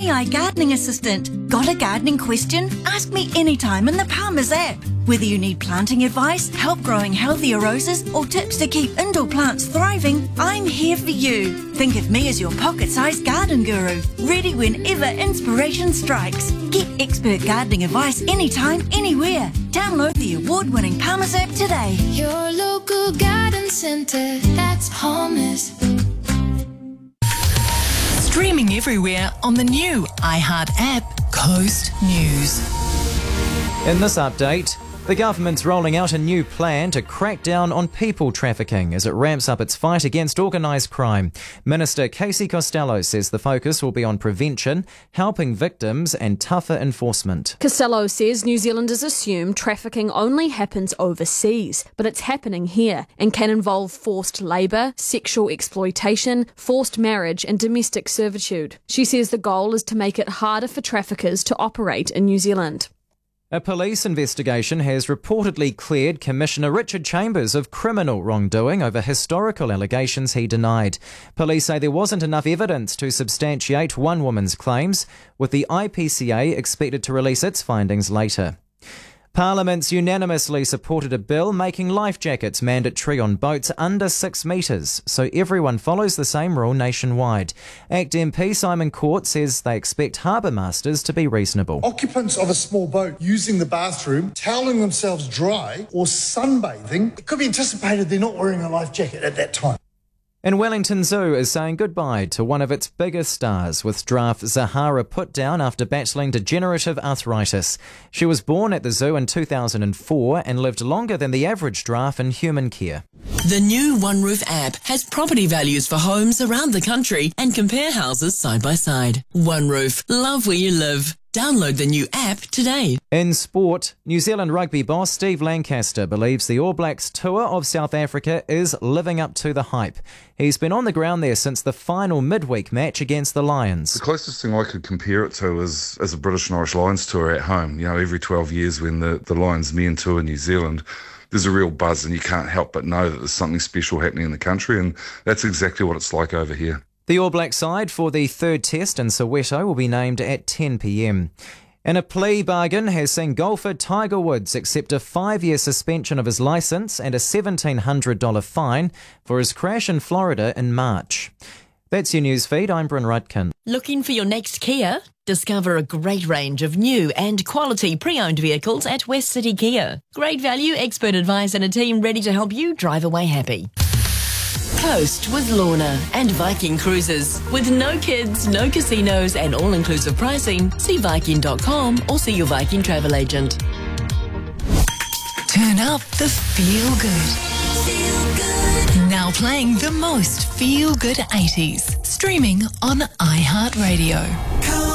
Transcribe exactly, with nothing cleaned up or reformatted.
A I gardening assistant. Got a gardening question? Ask me anytime in the Palmer's app. Whether you need planting advice, help growing healthier roses, or tips to keep indoor plants thriving, I'm here for you. Think of me as your pocket-sized garden guru, ready whenever inspiration strikes. Get expert gardening advice anytime, anywhere. Download the award-winning Palmer's app today. Your local garden centre, that's Palmer's. Streaming everywhere on the new iHeart app, Coast News. In this update, the government's rolling out a new plan to crack down on people trafficking as it ramps up its fight against organised crime. Minister Casey Costello says the focus will be on prevention, helping victims and tougher enforcement. Costello says New Zealanders assume trafficking only happens overseas, but it's happening here and can involve forced labour, sexual exploitation, forced marriage and domestic servitude. She says the goal is to make it harder for traffickers to operate in New Zealand. A police investigation has reportedly cleared Commissioner Richard Chambers of criminal wrongdoing over historical allegations he denied. Police say there wasn't enough evidence to substantiate one woman's claims, with the I P C A expected to release its findings later. Parliament's unanimously supported a bill making life jackets mandatory on boats under six metres, so everyone follows the same rule nationwide. ACT M P Simon Court says they expect harbour masters to be reasonable. Occupants of a small boat using the bathroom, toweling themselves dry or sunbathing, it could be anticipated they're not wearing a life jacket at that time. And Wellington Zoo is saying goodbye to one of its biggest stars, with giraffe Zahara put down after battling degenerative arthritis. She was born at the zoo in two thousand four and lived longer than the average giraffe in human care. The new OneRoof app has property values for homes around the country and compare houses side by side. OneRoof, love where you live. Download the new app today. In sport, New Zealand rugby boss Steve Lancaster believes the All Blacks tour of South Africa is living up to the hype. He's been on the ground there since the final midweek match against the Lions. The closest thing I could compare it to is, is a British and Irish Lions tour at home. You know, every twelve years when the, the Lions men tour New Zealand, there's a real buzz and you can't help but know that there's something special happening in the country, and that's exactly what it's like over here. The All Black side for the third test in Soweto will be named at ten p m. And a plea bargain has seen golfer Tiger Woods accept a five-year suspension of his licence and a seventeen hundred dollars fine for his crash in Florida in March. That's your news feed. I'm Bryn Rudkin. Looking for your next Kia? Discover a great range of new and quality pre-owned vehicles at West City Kia. Great value, expert advice and a team ready to help you drive away happy. Coast with Lorna and Viking Cruises. With no kids, no casinos and all-inclusive pricing, see Viking dot com or see your Viking travel agent. Turn up the feel good. Feel good. Now playing the most feel good eighties. Streaming on iHeartRadio.